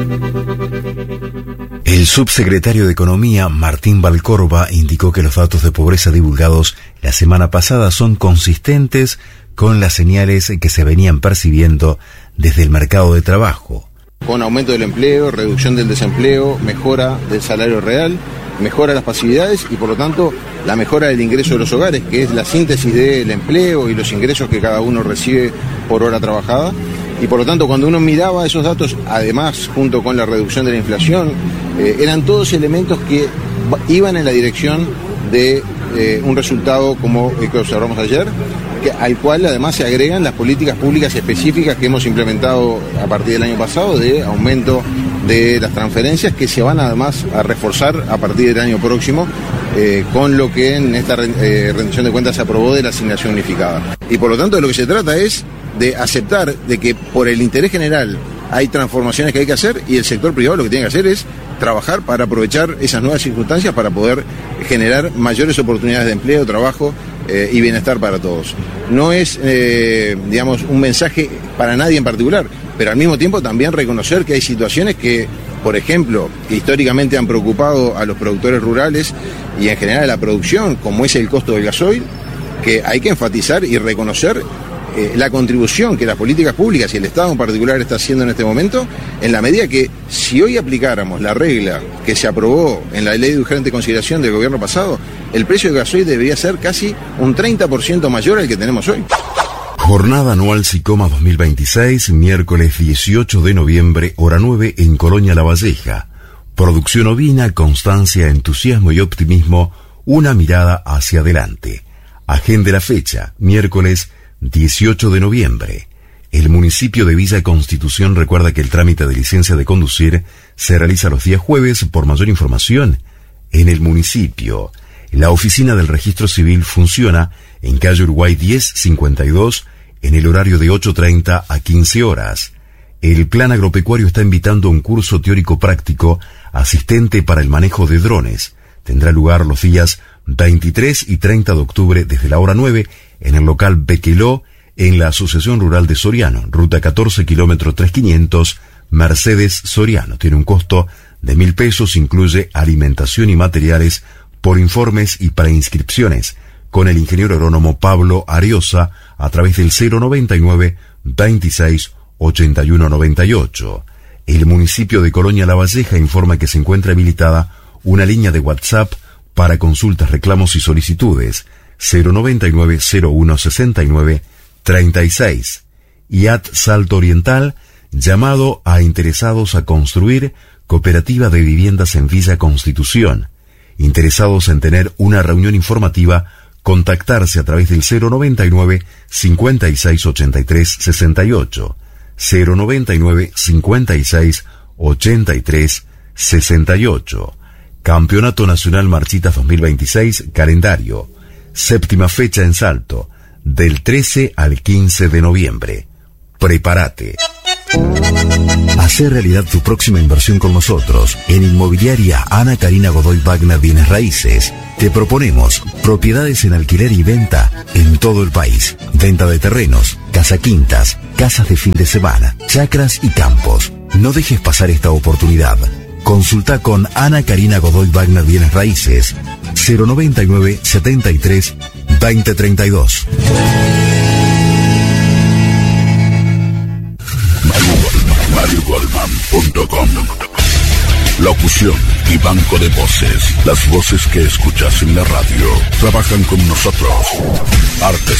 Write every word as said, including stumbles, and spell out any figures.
El subsecretario de Economía, Martín Valcorba, indicó que los datos de pobreza divulgados la semana pasada son consistentes con las señales que se venían percibiendo desde el mercado de trabajo. Con aumento del empleo, reducción del desempleo, mejora del salario real, mejora las pasividades y por lo tanto la mejora del ingreso de los hogares, que es la síntesis del empleo y los ingresos que cada uno recibe por hora trabajada. Y por lo tanto, cuando uno miraba esos datos, además, junto con la reducción de la inflación, eh, eran todos elementos que iban en la dirección de eh, un resultado como el que observamos ayer, que, al cual además se agregan las políticas públicas específicas que hemos implementado a partir del año pasado de aumento de las transferencias, que se van además a reforzar a partir del año próximo, eh, con lo que en esta eh, rendición de cuentas se aprobó de la asignación unificada. Y por lo tanto, de lo que se trata es de aceptar de que por el interés general hay transformaciones que hay que hacer y el sector privado lo que tiene que hacer es trabajar para aprovechar esas nuevas circunstancias para poder generar mayores oportunidades de empleo, trabajo eh, y bienestar para todos. No es, eh, digamos, un mensaje para nadie en particular, pero al mismo tiempo también reconocer que hay situaciones que, por ejemplo, que históricamente han preocupado a los productores rurales y en general a la producción, como es el costo del gasoil, que hay que enfatizar y reconocer Eh, la contribución que las políticas públicas y el Estado en particular está haciendo en este momento, en la medida que si hoy aplicáramos la regla que se aprobó en la ley de urgente consideración del gobierno pasado, el precio del gasoil debería ser casi un treinta por ciento mayor al que tenemos hoy. Jornada anual SICOMA dos mil veintiséis, miércoles dieciocho de noviembre, hora nueve, en Colonia La Valleja. Producción ovina, constancia, entusiasmo y optimismo, una mirada hacia adelante. Agenda la fecha, miércoles dieciocho de noviembre. El municipio de Villa Constitución recuerda que el trámite de licencia de conducir se realiza los días jueves. Por mayor información, en el municipio. La oficina del registro civil funciona en calle Uruguay diez cincuenta y dos en el horario de ocho treinta a quince horas. El plan agropecuario está invitando a un curso teórico práctico asistente para el manejo de drones. Tendrá lugar los días veintitrés y treinta de octubre desde la hora nueve en el local Bequeló, en la Asociación Rural de Soriano, ruta catorce, kilómetro tres mil quinientos, Mercedes Soriano. Tiene un costo de mil pesos, incluye alimentación y materiales por informes y preinscripciones, con el ingeniero agrónomo Pablo Ariosa a través del cero noventa y nueve, veintiséis, ochenta y uno noventa y ocho. El municipio de Colonia La Valleja informa que se encuentra habilitada una línea de WhatsApp para consultas, reclamos y solicitudes, cero noventa y nueve, cero uno sesenta y nueve, treinta y seis. I A T Salto Oriental, llamado a interesados a construir cooperativa de viviendas en Villa Constitución. Interesados en tener una reunión informativa, contactarse a través del cero noventa y nueve, cincuenta y seis, ochenta y tres, sesenta y ocho, cero noventa y nueve, cincuenta y seis, ochenta y tres, sesenta y ocho. Campeonato Nacional Marchitas dos mil veintiséis, calendario. Séptima fecha en Salto, del trece al quince de noviembre. Prepárate. Hacer realidad tu próxima inversión con nosotros. En Inmobiliaria Ana Karina Godoy Wagner Bienes Raíces te proponemos propiedades en alquiler y venta en todo el país. Venta de terrenos, casa quintas, casas de fin de semana, chacras y campos. No dejes pasar esta oportunidad. Consulta con Ana Karina Godoy Wagner Bienes Raíces, cero noventa y nueve, setenta y tres, veinte treinta y dos. Mario Goldman punto com. Locución y banco de voces. Las voces que escuchas en la radio trabajan con nosotros. Artes